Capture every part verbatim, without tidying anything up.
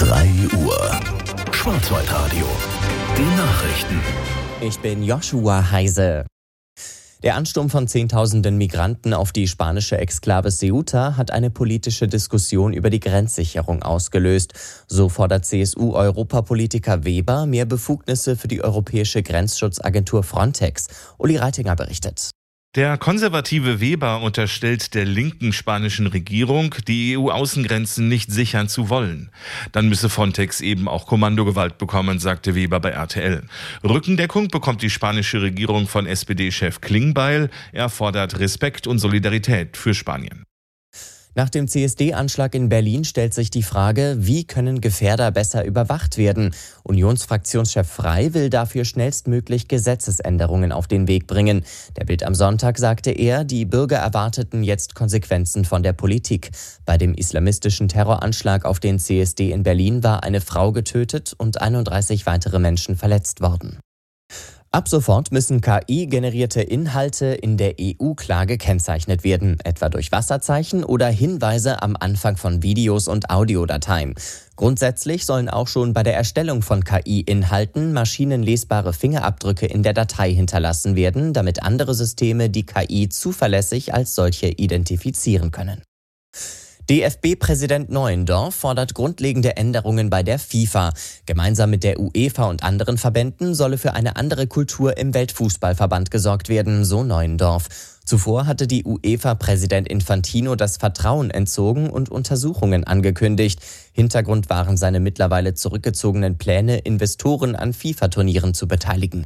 drei Uhr. Schwarzwaldradio. Die Nachrichten. Ich bin Joshua Heise. Der Ansturm von Zehntausenden Migranten auf die spanische Exklave Ceuta hat eine politische Diskussion über die Grenzsicherung ausgelöst. So fordert C S U-Europapolitiker Weber mehr Befugnisse für die europäische Grenzschutzagentur Frontex. Uli Reitinger berichtet. Der konservative Weber unterstellt der linken spanischen Regierung, die E U-Außengrenzen nicht sichern zu wollen. Dann müsse Frontex eben auch Kommandogewalt bekommen, sagte Weber bei R T L. Rückendeckung bekommt die spanische Regierung von S P D-Chef Klingbeil. Er fordert Respekt und Solidarität für Spanien. Nach dem C S D-Anschlag in Berlin stellt sich die Frage, wie können Gefährder besser überwacht werden? Unionsfraktionschef Frey will dafür schnellstmöglich Gesetzesänderungen auf den Weg bringen. Der Bild am Sonntag sagte er, die Bürger erwarteten jetzt Konsequenzen von der Politik. Bei dem islamistischen Terroranschlag auf den C S D in Berlin war eine Frau getötet und einunddreißig weitere Menschen verletzt worden. Ab sofort müssen K I-generierte Inhalte in der E U klar gekennzeichnet werden, etwa durch Wasserzeichen oder Hinweise am Anfang von Videos und Audiodateien. Grundsätzlich sollen auch schon bei der Erstellung von K I-Inhalten maschinenlesbare Fingerabdrücke in der Datei hinterlassen werden, damit andere Systeme die K I zuverlässig als solche identifizieren können. D F B-Präsident Neuendorf fordert grundlegende Änderungen bei der FIFA. Gemeinsam mit der UEFA und anderen Verbänden solle für eine andere Kultur im Weltfußballverband gesorgt werden, so Neuendorf. Zuvor hatte die UEFA-Präsident Infantino das Vertrauen entzogen und Untersuchungen angekündigt. Hintergrund waren seine mittlerweile zurückgezogenen Pläne, Investoren an FIFA-Turnieren zu beteiligen.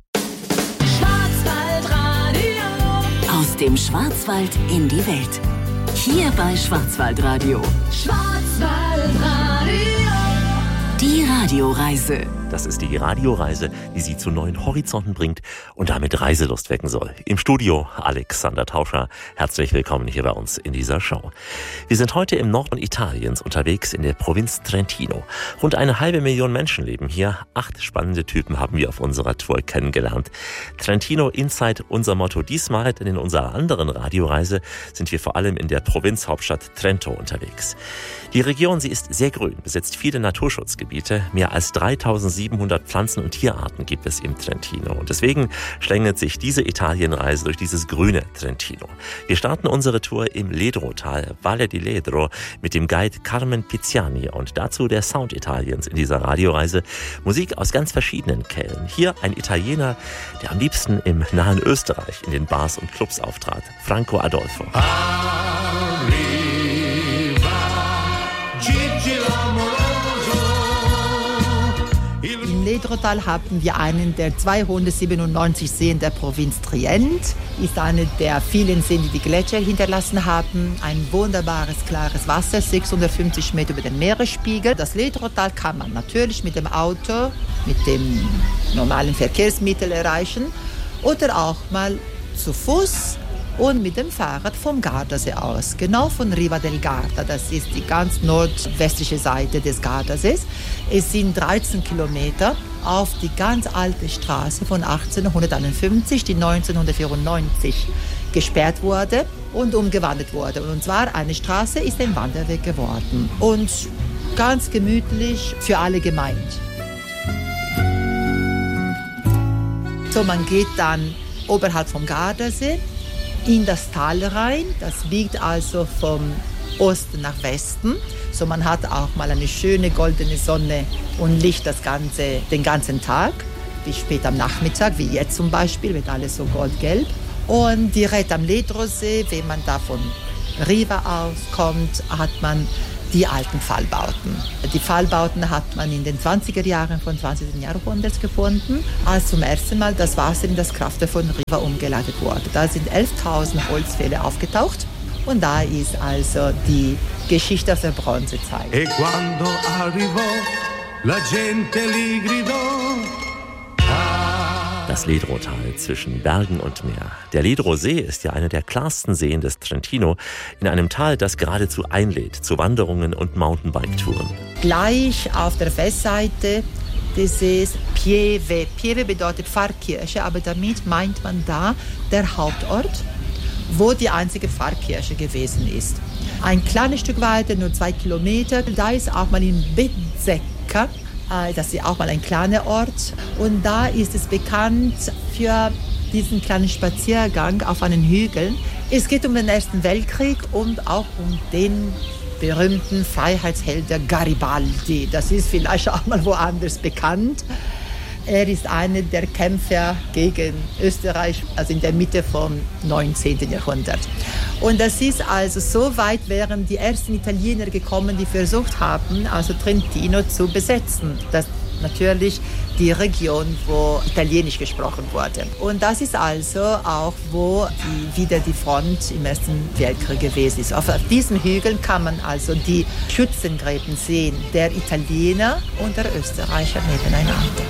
Aus dem Schwarzwald in die Welt. Hier bei Schwarzwaldradio. Schwarzwaldradio. Die Radioreise. Das ist die Radioreise, die Sie zu neuen Horizonten bringt und damit Reiselust wecken soll. Im Studio Alexander Tauscher. Herzlich willkommen hier bei uns in dieser Show. Wir sind heute im Norden Italiens unterwegs in der Provinz Trentino. Rund eine halbe Million Menschen leben hier. Acht spannende Typen haben wir auf unserer Tour kennengelernt. Trentino Inside, unser Motto diesmal, denn in unserer anderen Radioreise sind wir vor allem in der Provinzhauptstadt Trento unterwegs. Die Region, sie ist sehr grün, besitzt viele Naturschutzgebiete. Mehr als dreitausendsiebenhundert Pflanzen- und Tierarten gibt es im Trentino. Und deswegen schlängelt sich diese Italienreise durch dieses grüne Trentino. Wir starten unsere Tour im Ledro-Tal, Valle di Ledro, mit dem Guide Carmen Pizziani. Und dazu der Sound Italiens in dieser Radioreise. Musik aus ganz verschiedenen Quellen. Hier ein Italiener, der am liebsten im nahen Österreich in den Bars und Clubs auftrat. Franco Adolfo. Im Ledro-Tal haben wir einen der zweihundertsiebenundneunzig Seen der Provinz Trient. Ist eine der vielen Seen, die die Gletscher hinterlassen haben. Ein wunderbares, klares Wasser, sechshundertfünfzig Meter über den Meeresspiegel. Das Ledro-Tal kann man natürlich mit dem Auto, mit dem normalen Verkehrsmittel erreichen oder auch mal zu Fuß und mit dem Fahrrad vom Gardasee aus, genau von Riva del Garda. Das ist die ganz nordwestliche Seite des Gardasees. Es sind dreizehn Kilometer auf die ganz alte Straße von achtzehnhunderteinundfünfzig, die neunzehnhundertvierundneunzig gesperrt wurde und umgewandelt wurde. Und zwar eine Straße ist ein Wanderweg geworden und ganz gemütlich für alle gemeint. So, man geht dann oberhalb vom Gardasee in das Tal rein. Das biegt also vom Osten nach Westen. So, man hat auch mal eine schöne goldene Sonne und Licht das ganze, den ganzen Tag, bis spät am Nachmittag, wie jetzt zum Beispiel, wird alles so goldgelb. Und direkt am Ledrosee, wenn man da von Riva aus kommt, hat man die alten Pfahlbauten. Die Pfahlbauten hat man in den zwanziger Jahren von zwanzigsten Jahrhunderts gefunden, als zum ersten Mal das Wasser in das Kraftwerk von Riva umgeleitet wurde. Da sind elftausend Holzpfähle aufgetaucht und da ist also die Geschichte aus der Bronzezeit. E quando arrivò, la gente li gridò. Das Ledro-Tal zwischen Bergen und Meer. Der Ledro-See ist ja einer der klarsten Seen des Trentino, in einem Tal, das geradezu einlädt zu Wanderungen und Mountainbike-Touren. Gleich auf der Westseite des Sees Pieve. Pieve bedeutet Pfarrkirche, aber damit meint man da der Hauptort, wo die einzige Pfarrkirche gewesen ist. Ein kleines Stück weiter, nur zwei Kilometer, da ist auch mal in Bezzecca Lucca. Das ist auch mal ein kleiner Ort. Und da ist es bekannt für diesen kleinen Spaziergang auf einen Hügel. Es geht um den Ersten Weltkrieg und auch um den berühmten Freiheitshelden Garibaldi. Das ist vielleicht auch mal woanders bekannt. Er ist einer der Kämpfer gegen Österreich, also in der Mitte vom neunzehnten Jahrhundert. Und das ist also so weit, wären die ersten Italiener gekommen, die versucht haben, also Trentino zu besetzen. Das natürlich die Region, wo Italienisch gesprochen wurde. Und das ist also auch, wo die, wieder die Front im Ersten Weltkrieg gewesen ist. Auf diesen Hügeln kann man also die Schützengräben sehen, der Italiener und der Österreicher nebeneinander.